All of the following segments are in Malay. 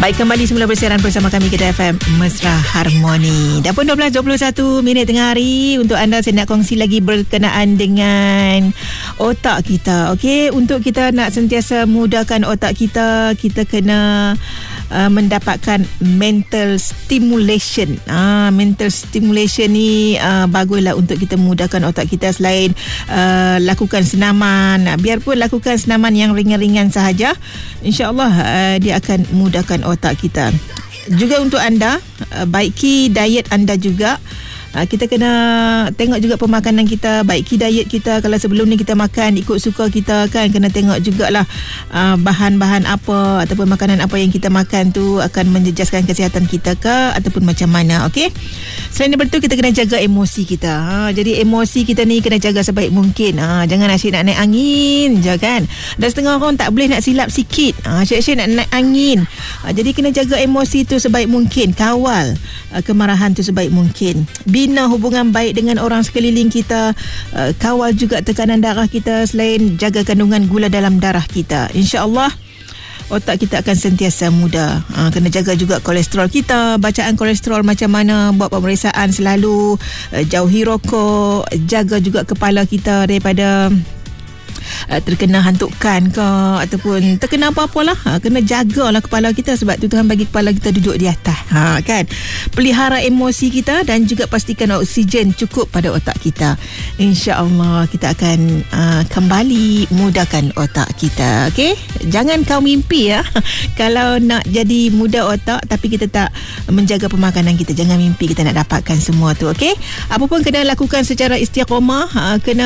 Baik, kembali semula bersiaran bersama kami Kita FM Mesra Harmoni. Dah pun 12.21 tengah hari. Untuk anda saya nak kongsi lagi berkenaan dengan otak kita. Okey, untuk kita nak sentiasa mudahkan otak kita, kita kena mendapatkan mental stimulation. Mental stimulation ni baguslah untuk kita mudahkan otak kita. Selain lakukan senaman, biarpun lakukan senaman yang ringan-ringan sahaja, insya-Allah dia akan mudahkan otak kita. Juga untuk anda, baiki diet anda juga. Kita kena tengok juga pemakanan kita, baiki diet kita. Kalau sebelum ni kita makan ikut suka kita kan, kena tengok jugalah bahan-bahan apa ataupun makanan apa yang kita makan tu akan menjejaskan kesihatan kita ke ataupun macam mana. Okey, selain daripada tu kita kena jaga emosi kita. Jadi emosi kita ni kena jaga sebaik mungkin. Jangan asyik nak naik angin je kan. Dan setengah orang tak boleh nak silap sikit, asyik-asyik nak naik angin. Jadi kena jaga emosi tu sebaik mungkin, kawal kemarahan tu sebaik mungkin, bina hubungan baik dengan orang sekeliling kita, kawal juga tekanan darah kita, selain jaga kandungan gula dalam darah kita. InsyaAllah otak kita akan sentiasa muda. Kena jaga juga kolesterol kita, bacaan kolesterol macam mana, buat pemeriksaan selalu, jauhi rokok, jaga juga kepala kita daripada terkena hantukan ke ataupun terkena apa-apalah. Kena jagalah kepala kita, sebab tu Tuhan bagi kepala kita duduk di atas kan. Pelihara emosi kita dan juga pastikan oksigen cukup pada otak kita. InsyaAllah kita akan kembali mudahkan otak kita. Okey, jangan kau mimpi kalau nak jadi muda otak tapi kita tak menjaga pemakanan kita. Jangan mimpi kita nak dapatkan semua tu. Okey, apa pun kena lakukan secara istiqamah, kena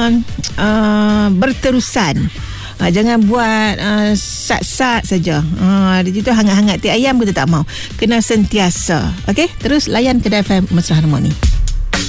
berterusan. Jangan buat sat-sat saja. Dia tu hangat-hangat teh ayam kita tak mau. Kena sentiasa. Okey, terus layan Kedah FM Mesra Harmoni.